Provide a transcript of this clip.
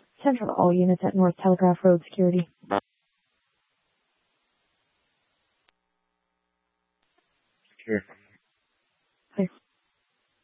Central to all units at North Telegraph Road Security. Secure.